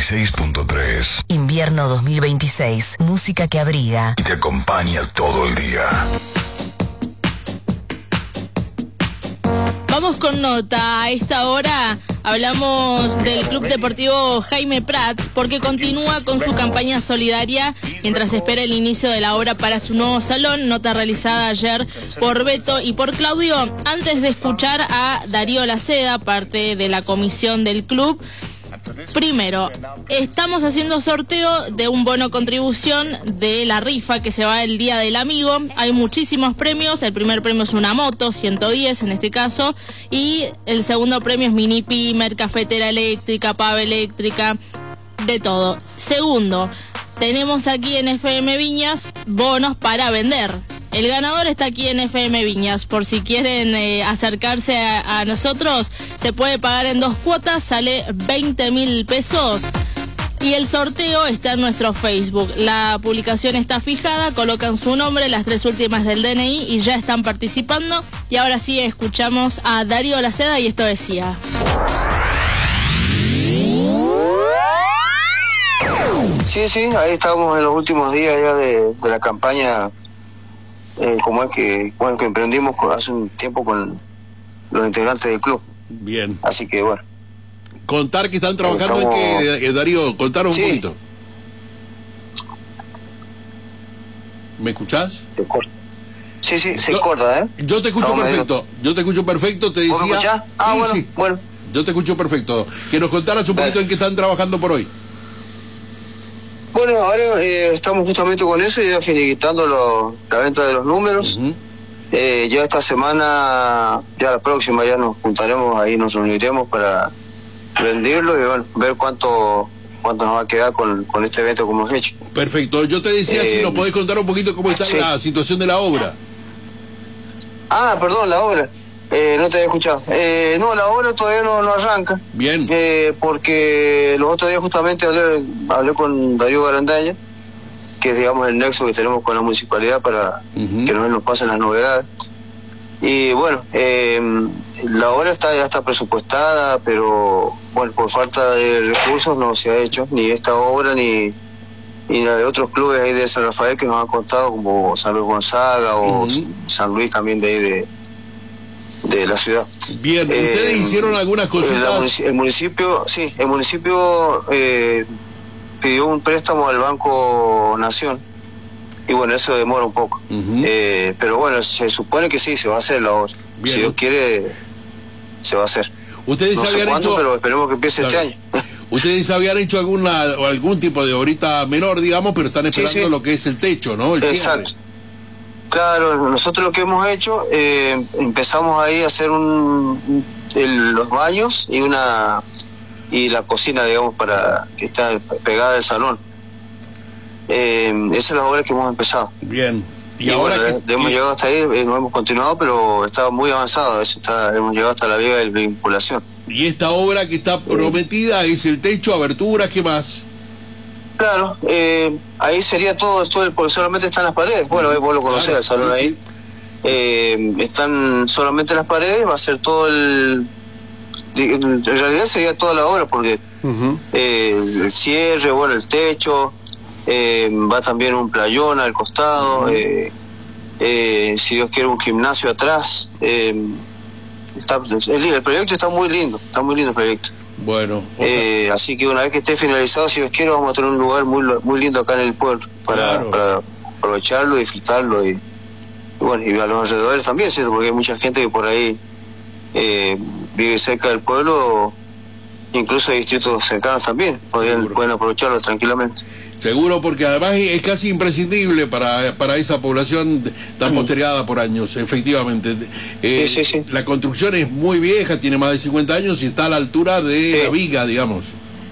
96.3. Invierno 2026. Música que abriga Y te acompaña todo el día. Vamos con nota. A esta hora hablamos del Club Deportivo Jaime Prats porque continúa con su campaña solidaria mientras espera el inicio de la obra para su nuevo salón. Nota realizada ayer por Beto y por Claudio. Antes de escuchar a Darío Laceda, parte de la comisión del club. Primero, estamos haciendo sorteo de un bono contribución de la rifa que se va el Día del Amigo. Hay muchísimos premios. El primer premio es una moto, 110 en este caso. Y el segundo premio es mini pimer, cafetera eléctrica, pava eléctrica, de todo. Segundo, tenemos aquí en FM Viñas bonos para vender. El ganador está aquí en FM Viñas. Por si quieren acercarse a nosotros, se puede pagar en 2 cuotas, sale 20.000 pesos. Y el sorteo está en nuestro Facebook. La publicación está fijada, colocan su nombre, las 3 últimas del DNI y ya están participando. Y ahora sí escuchamos a Darío Laceda y esto decía. Sí, ahí estamos en los últimos días ya de la campaña. Como es que emprendimos hace un tiempo con los integrantes del club. Bien. Así que bueno. Contar que están trabajando en que, Darío, contaros un poquito. ¿Me escuchás? Se corta. Sí, se corta, ¿eh? Yo te escucho perfecto. Yo te escucho perfecto, te decía. ¿Vos me escuchás? Bueno. Yo te escucho perfecto. Que nos contaras un poquito en qué están trabajando por hoy. Bueno, ahora estamos justamente con eso, ya finiquitando la venta de los números. Uh-huh. Ya esta semana, ya la próxima, ya nos juntaremos ahí, nos reuniremos para venderlo y bueno, ver cuánto nos va a quedar con este evento que hemos hecho. Perfecto. Yo te decía si nos podés contar un poquito cómo está la situación de la obra. Perdón, la obra. No te había escuchado. No, la obra todavía no arranca. Bien. Porque los otros días justamente hablé con Darío Garandaña, que es, digamos, el nexo que tenemos con la municipalidad para que nos pasen las novedades. Y bueno, la obra ya está presupuestada, pero bueno, por falta de recursos no se ha hecho ni esta obra ni la de otros clubes ahí de San Rafael que nos han contado, como San Luis Gonzaga o San Luis también de ahí de la ciudad. Bien, ¿ustedes hicieron algunas cositas? El municipio pidió un préstamo al Banco Nación y bueno, eso demora un poco. Pero bueno, se supone que sí, se va a hacer la obra. Bien. Si Dios quiere, se va a hacer. ¿Ustedes no sé cuándo, pero esperemos que empiece este año. Ustedes habían hecho algún tipo de obrita menor, digamos, pero están esperando lo que es el techo, ¿no? Exacto. Claro, nosotros lo que hemos hecho, empezamos ahí a hacer los baños y la cocina, digamos, para que está pegada al salón. Esa es la obra que hemos empezado. Bien. Y ahora bueno, hemos llegado hasta ahí, no hemos continuado, pero está muy avanzado. Hemos llegado hasta la viga de vinculación. Y esta obra que está prometida es el techo, aberturas, ¿qué más? Claro, ahí sería todo, porque solamente están las paredes. Bueno, vos lo conocés, el salón ahí. Están solamente las paredes, va a ser todo en realidad sería toda la obra, porque el cierre, bueno, el techo, va también un playón al costado, si Dios quiere un gimnasio atrás. El proyecto está muy lindo el proyecto. Bueno, así que una vez que esté finalizado, si Dios quiere, vamos a tener un lugar muy lindo acá en el pueblo para aprovecharlo, disfrutarlo y bueno, y a los alrededores también, ¿cierto? Porque hay mucha gente que por ahí vive cerca del pueblo, incluso hay distritos cercanos también, pueden aprovecharlo tranquilamente. Seguro, porque además es casi imprescindible para esa población tan postergada por años, efectivamente. Sí. La construcción es muy vieja, tiene más de 50 años y está a la altura de la viga, digamos.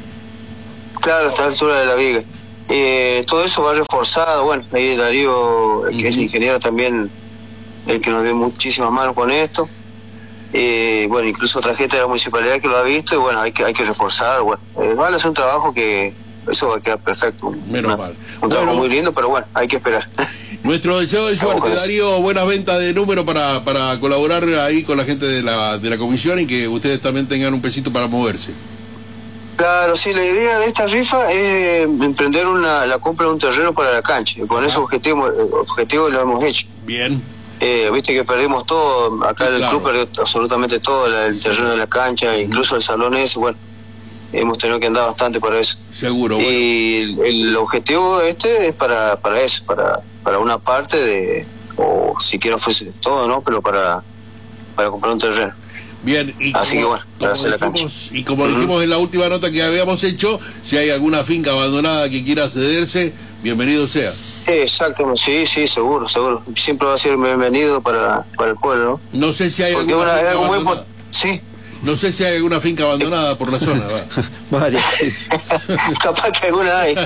Claro, está a la altura de la viga. Todo eso va reforzado. Bueno, ahí Darío, que es ingeniero también, el que nos dio muchísimas manos con esto. Bueno, incluso otra gente de la municipalidad que lo ha visto y bueno, hay que reforzar. Bueno, van a hacer un trabajo que eso va a quedar perfecto. Menos mal. Un trabajo muy lindo, pero bueno, hay que esperar. Nuestro deseo de suerte, Darío, buenas ventas de número para colaborar ahí con la gente de la comisión y que ustedes también tengan un pesito para moverse. Claro, sí, la idea de esta rifa es emprender la compra de un terreno para la cancha. Con ese objetivo lo hemos hecho. Bien. Viste que perdimos todo, acá Sí, el claro. club perdió absolutamente todo, el terreno de la cancha, incluso el salón ese, bueno, hemos tenido que andar bastante para eso. Seguro. Bueno. Y el objetivo es para eso, para una parte o siquiera fuese todo, ¿no? Pero para comprar un terreno. Bien, y Así que bueno, para hacer la cancha. y como dijimos en la última nota que habíamos hecho, si hay alguna finca abandonada que quiera cederse, bienvenido sea. Exacto, sí, seguro. Siempre va a ser bienvenido para el pueblo, ¿no? No sé si hay Porque alguna es finca algo muy abandonada. sí. No sé si hay alguna finca abandonada por la zona. Va. Varias. Capaz que alguna hay.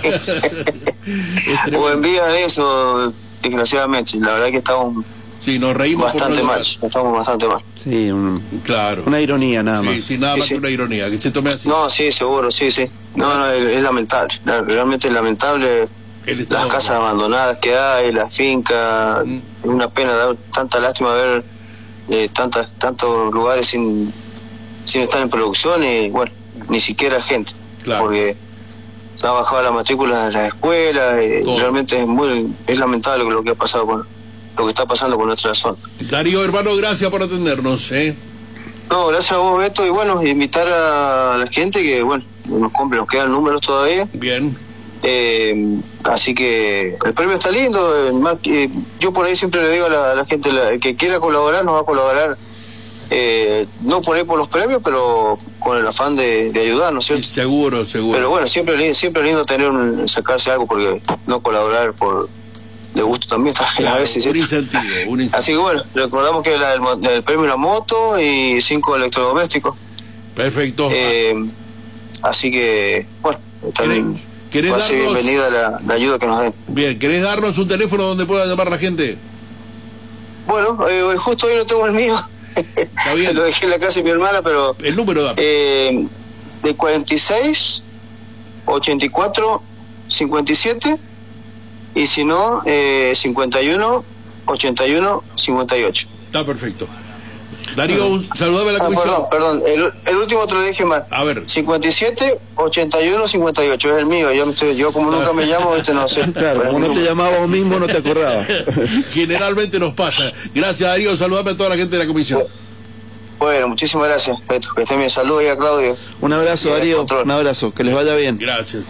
O envían eso, desgraciadamente. La verdad que estamos Sí, nos reímos bastante por no mal. llorar. Estamos bastante mal. Sí, Claro. una ironía nada más. Sí, nada más Sí. que una ironía, que se tome así. No, sí, seguro, sí. No, es lamentable. Realmente es lamentable El estado. las casas abandonadas que hay, las fincas. Es una pena, da tanta lástima ver tantos lugares sin estar en producción y, bueno, ni siquiera gente. Claro. Porque se ha bajado la matrícula de las escuelas. Todo. Realmente es lamentable lo que ha pasado lo que está pasando con nuestra zona. Darío, hermano, gracias por atendernos. No, gracias a vos, Beto, y bueno, invitar a la gente que, bueno, nos quedan números todavía. Bien. Así que el premio está lindo. Yo por ahí siempre le digo a la gente, el que quiera colaborar nos va a colaborar, no por ahí por los premios, pero con el afán de ayudarnos, Sí, ¿cierto? seguro. Pero bueno, siempre es lindo sacarse algo, porque no colaborar de gusto también Claro, a veces, un ¿cierto? incentivo. Así que bueno, recordamos que el premio la moto y 5 electrodomésticos. Perfecto. Así que, bueno, también ¿Querés va a ser darnos- bienvenida la ayuda que nos den. Bien, ¿querés darnos un teléfono donde pueda llamar la gente? Bueno, justo hoy no tengo el mío. Está bien. Lo dejé en la casa de mi hermana, pero El número da. de 46 84 57 y si no 51 81 58. Está perfecto. Darío, saludame a la comisión. Perdón, el último te lo dije mal. A ver. 57 81 58 es el mío. Yo como nunca me llamo, no sé. Claro, como no te llamabas vos mismo, no te acordabas. Generalmente nos pasa. Gracias, Darío. Saludame a toda la gente de la comisión. Bueno, muchísimas gracias, Beto. Que estén bien. Saludos y a Claudio. Un abrazo, Y al Darío. control. Un abrazo. Que les vaya bien. Gracias.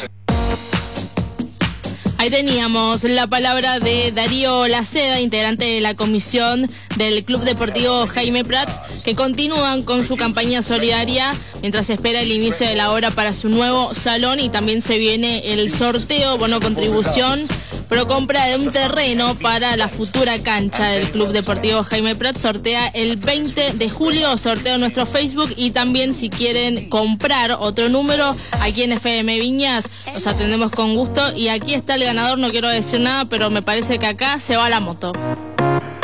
Ahí teníamos la palabra de Darío Laceda, integrante de la comisión del Club Deportivo Jaime Prats, que continúan con su campaña solidaria mientras se espera el inicio de la obra para su nuevo salón, y también se viene el sorteo, bono contribución, pro compra de un terreno para la futura cancha del Club Deportivo Jaime Prats. Sortea el 20 de julio, sorteo en nuestro Facebook, y también si quieren comprar otro número aquí en FM Viñas, los atendemos con gusto. Y aquí está el ganador, no quiero decir nada, pero me parece que acá se va la moto.